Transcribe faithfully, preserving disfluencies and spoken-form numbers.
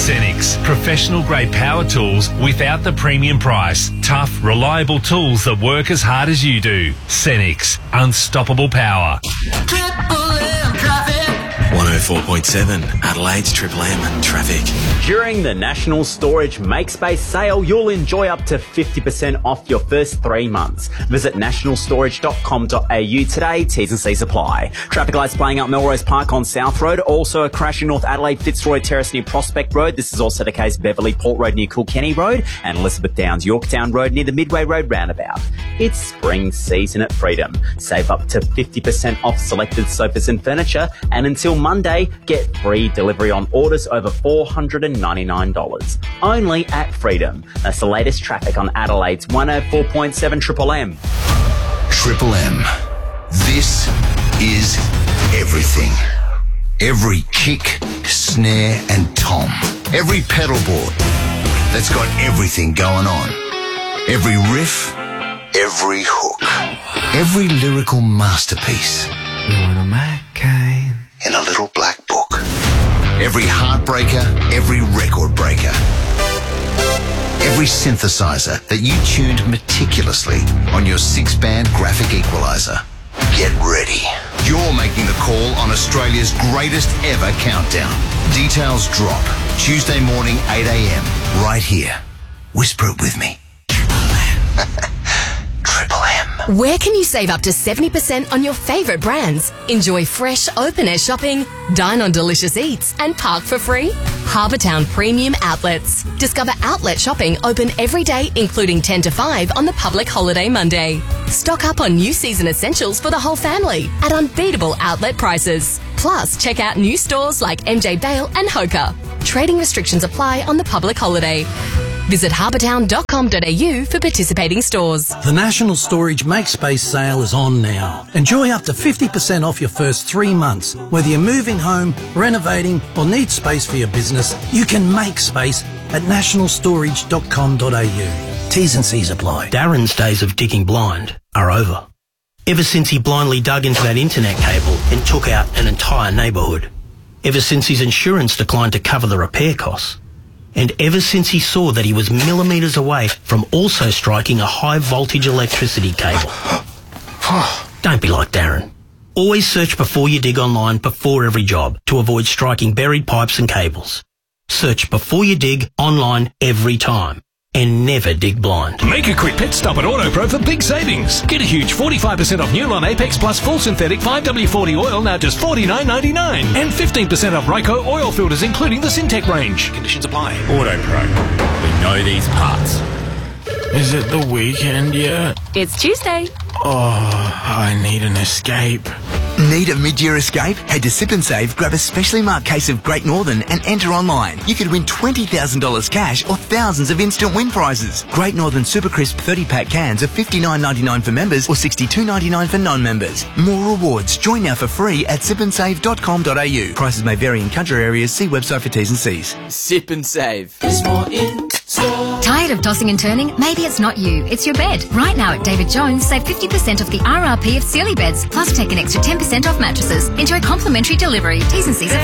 Cenix, professional grade power tools without the premium price. Tough, reliable tools that work as hard as you do. Cenix, unstoppable power. one oh four point seven, Adelaide's Triple M traffic. During the National Storage Makespace sale, you'll enjoy up to fifty percent off your first three months. Visit national storage dot com dot a u today. T's and C's apply. Traffic lights playing out Melrose Park on South Road. Also a crash in North Adelaide, Fitzroy Terrace near Prospect Road. This is also the case Beverley Port Road near Kilkenny Road and Elizabeth Downs Yorktown Road near the Midway Road roundabout. It's spring season at Freedom. Save up to fifty percent off selected sofas and furniture, and until Monday, get free delivery on orders over four hundred ninety-nine dollars. Only at Freedom. That's the latest traffic on Adelaide's one oh four point seven Triple M. Triple M. This is everything. Every kick, snare and tom. Every pedal board that's got everything going on. Every riff, every hook. Every lyrical masterpiece. In a little black book. Every heartbreaker, every record breaker. Every synthesizer that you tuned meticulously on your six-band graphic equalizer. Get ready. You're making the call on Australia's greatest ever countdown. Details drop Tuesday morning, eight a m, right here. Whisper it with me. Triple M. Where can you save up to seventy percent on your favourite brands? Enjoy fresh open-air shopping, dine on delicious eats and park for free? Harbour Town Premium Outlets. Discover outlet shopping open every day, including ten to five on the public holiday Monday. Stock up on new season essentials for the whole family at unbeatable outlet prices. Plus, check out new stores like M J Bale and Hoka. Trading restrictions apply on the public holiday. Visit harbour town dot com dot a u for participating stores. The National Storage Makespace sale is on now. Enjoy up to fifty percent off your first three months. Whether you're moving home, renovating or need space for your business, you can make space at national storage dot com dot a u. T's and C's apply. Darren's days of digging blind are over. Ever since he blindly dug into that internet cable and took out an entire neighbourhood. Ever since his insurance declined to cover the repair costs. And ever since he saw that he was millimetres away from also striking a high voltage electricity cable. Don't be like Darren. Always search before you dig online before every job to avoid striking buried pipes and cables. Search before you dig online every time. And never dig blind. Make a quick pit stop at AutoPro for big savings. Get a huge forty-five percent off Newline Apex Plus full synthetic five W forty oil, now just forty-nine ninety-nine. And fifteen percent off Ryco oil filters, including the Syntec range. Conditions apply. AutoPro. We know these parts. Is it the weekend yet? It's Tuesday. Oh, I need an escape. Need a mid-year escape? Head to Sip and Save, grab a specially marked case of Great Northern and enter online. You could win twenty thousand dollars cash or thousands of instant win prizes. Great Northern Super Crisp thirty pack cans are fifty-nine ninety-nine for members or sixty-two ninety-nine for non-members. More rewards. Join now for free at sip and save dot com dot a u. Prices may vary in country areas. See website for T's and C's. Sip and Save. There's more in store. Tired of tossing and turning? Maybe it's not you, it's your bed. Right now at David Jones, save fifty percent off the R R P of Sealy beds, plus take an extra ten percent off mattresses. Enjoy complimentary delivery. T's and C's apply.